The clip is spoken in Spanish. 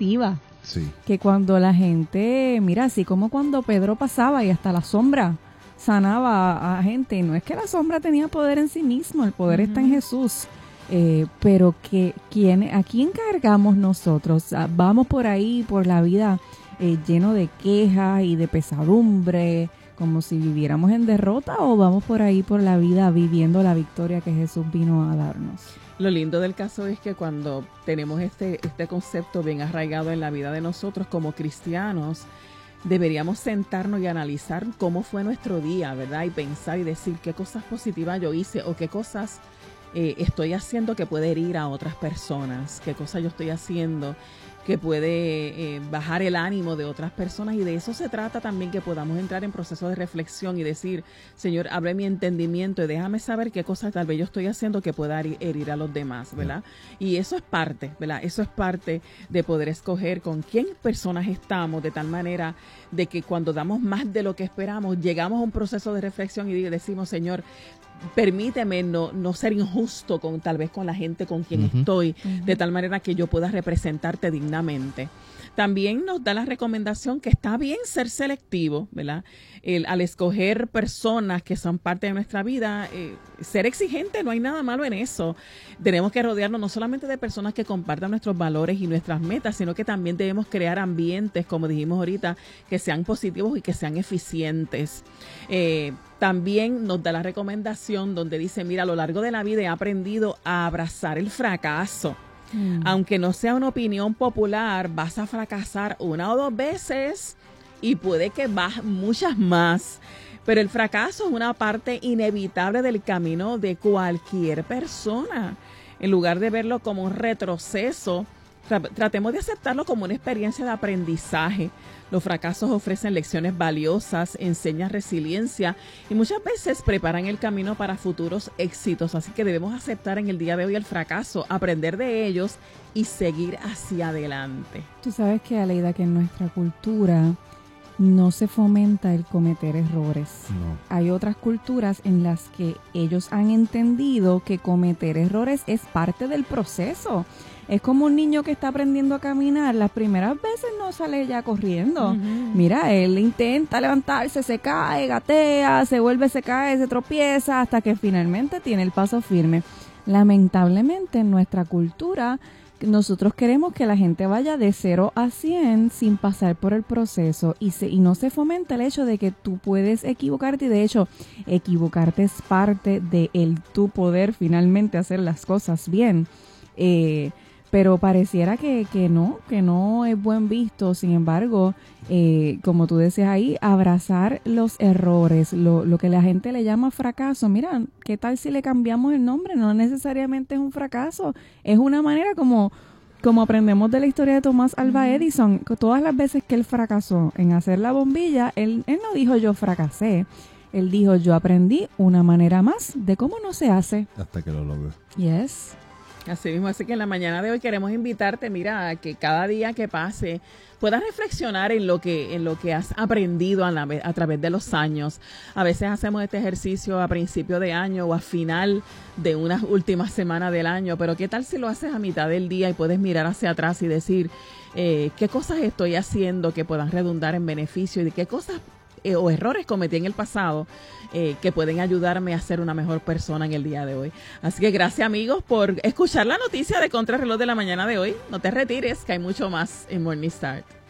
positiva. Sí. Que cuando la gente, mira, así como cuando Pedro pasaba y hasta la sombra sanaba a gente, no es que la sombra tenía poder en sí mismo, el poder está en Jesús. Pero ¿a quién cargamos nosotros? Vamos por ahí, por la vida lleno de quejas y de pesadumbre, como si viviéramos en derrota, o vamos por ahí por la vida viviendo la victoria que Jesús vino a darnos. Lo lindo del caso es que cuando tenemos este concepto bien arraigado en la vida de nosotros como cristianos, deberíamos sentarnos y analizar cómo fue nuestro día, ¿verdad? Y pensar y decir qué cosas positivas yo hice o qué cosas estoy haciendo que puede herir a otras personas, qué cosas yo estoy haciendo que puede bajar el ánimo de otras personas, y de eso se trata también, que podamos entrar en proceso de reflexión y decir, Señor, abre mi entendimiento y déjame saber qué cosas tal vez yo estoy haciendo que pueda herir a los demás, ¿verdad? Y eso es parte, ¿verdad? Eso es parte de poder escoger con quién personas estamos, de tal manera de que cuando damos más de lo que esperamos, llegamos a un proceso de reflexión y decimos, Señor, permíteme no ser injusto tal vez con la gente con quien estoy, de tal manera que yo pueda representarte dignamente. También nos da la recomendación que está bien ser selectivo, ¿verdad? Al escoger personas que son parte de nuestra vida, ser exigente, no hay nada malo en eso. Tenemos que rodearnos no solamente de personas que compartan nuestros valores y nuestras metas, sino que también debemos crear ambientes, como dijimos ahorita, que sean positivos y que sean eficientes. También nos da la recomendación donde dice, mira, a lo largo de la vida he aprendido a abrazar el fracaso. Aunque no sea una opinión popular, vas a fracasar una o dos veces y puede que muchas más. Pero el fracaso es una parte inevitable del camino de cualquier persona. En lugar de verlo como un retroceso, tratemos de aceptarlo como una experiencia de aprendizaje. Los fracasos ofrecen lecciones valiosas, enseñan resiliencia y muchas veces preparan el camino para futuros éxitos. Así que debemos aceptar en el día de hoy el fracaso, aprender de ellos y seguir hacia adelante. Tú sabes que, Aleida, que en nuestra cultura no se fomenta el cometer errores. No. Hay otras culturas en las que ellos han entendido que cometer errores es parte del proceso. Es como un niño que está aprendiendo a caminar. Las primeras veces no sale ya corriendo. Mira, él intenta levantarse, se cae, gatea, se vuelve, se cae, se tropieza, hasta que finalmente tiene el paso firme. Lamentablemente, en nuestra cultura, nosotros queremos que la gente vaya de 0 a 100 sin pasar por el proceso, y no se fomenta el hecho de que tú puedes equivocarte, y de hecho, equivocarte es parte de tu poder finalmente hacer las cosas bien. Pero pareciera que no es buen visto. Sin embargo, como tú decías ahí, abrazar los errores, lo que la gente le llama fracaso. Mira, ¿qué tal si le cambiamos el nombre? No necesariamente es un fracaso, es una manera como aprendemos de la historia de Thomas Alva Edison. Todas las veces que él fracasó en hacer la bombilla, él no dijo yo fracasé. Él dijo yo aprendí una manera más de cómo no se hace. Hasta que lo logró. Yes. Así mismo, así que en la mañana de hoy queremos invitarte, mira, a que cada día que pase puedas reflexionar en lo que has aprendido a través de los años. A veces hacemos este ejercicio a principio de año o a final de una última semana del año, pero ¿qué tal si lo haces a mitad del día y puedes mirar hacia atrás y decir qué cosas estoy haciendo que puedan redundar en beneficio, y de qué cosas o errores cometí en el pasado que pueden ayudarme a ser una mejor persona en el día de hoy? Así que gracias, amigos, por escuchar la noticia de Contrarreloj de la mañana de hoy. No te retires, que hay mucho más en Morning Start.